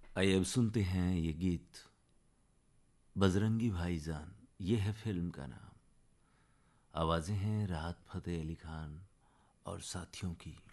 आइए अब सुनते हैं ये गीत बजरंगी भाईजान। ये है फिल्म का नाम। आवाज़ें हैं राहत फ़तेह अली खान और साथियों की।